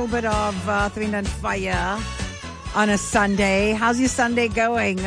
little bit of Earth, Wind and Fire on a Sunday. How's your Sunday going?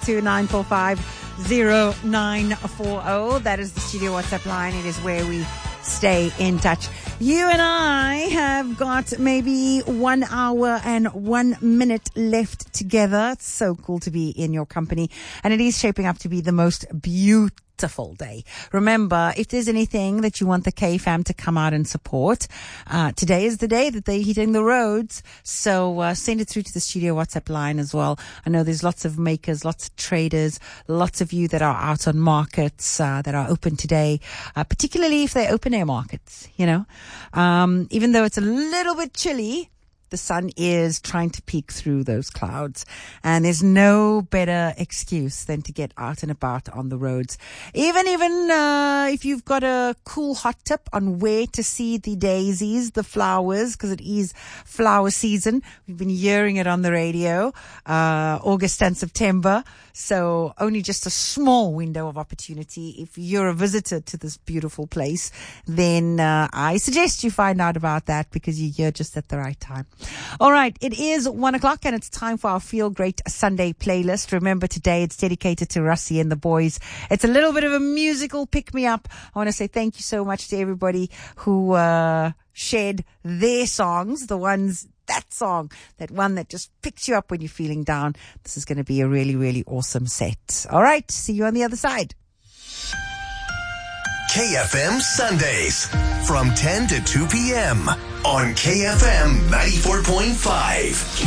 082-945-0940. That is the studio WhatsApp line. It is where we stay in touch. You and I have got maybe 1 hour and 1 minute left together. It's so cool to be in your company. And it is shaping up to be the most beautiful day. Remember, if there's anything that you want the K-Fam to come out and support, today is the day that they're hitting the roads. So send it through to the studio WhatsApp line as well. I know there's lots of makers, lots of traders, lots of you that are out on markets that are open today, particularly if they're open air markets, you know. Even though it's a little bit chilly, the sun is trying to peek through those clouds, and there's no better excuse than to get out and about on the roads. Even if you've got a cool hot tip on where to see the daisies, the flowers, because it is flower season. We've been hearing it on the radio, August and September. So only just a small window of opportunity. If you're a visitor to this beautiful place, then I suggest you find out about that, because you're here just at the right time. All right, it is 1 o'clock and it's time for our Feel Great Sunday playlist. Remember, today it's dedicated to Russie and the boys. It's a little bit of a musical pick-me-up. I want to say thank you so much to everybody who shared their songs, that one that just picks you up when you're feeling down. This is going to be a really, really awesome set. All right, see you on the other side. KFM Sundays from 10 to 2 p.m. on KFM 94.5.